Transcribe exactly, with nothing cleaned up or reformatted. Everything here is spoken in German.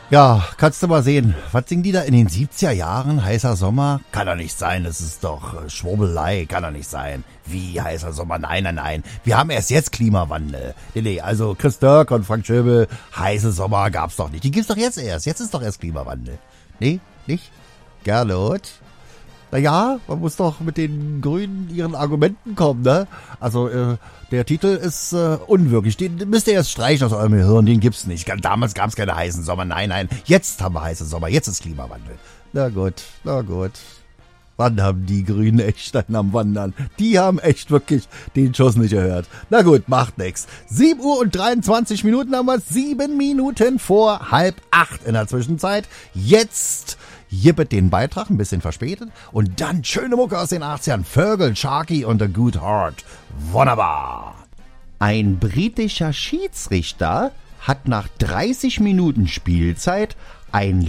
Ja, kannst du mal sehen. Was singen die da in den siebziger Jahren? Heißer Sommer? Kann doch nicht sein, das ist doch äh, Schwurbelei, kann doch nicht sein. Wie heißer Sommer? Nein, nein, nein. Wir haben erst jetzt Klimawandel. Nee, nee, also Chris Dirk und Frank Schöbel, heiße Sommer gab's doch nicht. Die gibt's doch jetzt erst. Jetzt ist doch erst Klimawandel. Nee, nicht? Gerlot? Naja, man muss doch mit den Grünen ihren Argumenten kommen, ne? Also, äh, der Titel ist äh, unwirklich. Den müsst ihr erst streichen aus eurem Gehirn, den gibt's nicht. Damals gab's keine heißen Sommer. Nein, nein, jetzt haben wir heiße Sommer. Jetzt ist Klimawandel. Na gut, na gut. Wann haben die Grünen echt einen am Wandern? Die haben echt wirklich den Schuss nicht gehört. Na gut, macht nix. sieben Uhr und dreiundzwanzig Minuten haben wir, sieben Minuten vor halb acht in der Zwischenzeit. Jetzt Jippet den Beitrag, ein bisschen verspätet. Und dann schöne Mucke aus den achtzigern. Fergal, Sharky und A Good Heart. Wunderbar. Ein britischer Schiedsrichter hat nach dreißig Minuten Spielzeit ein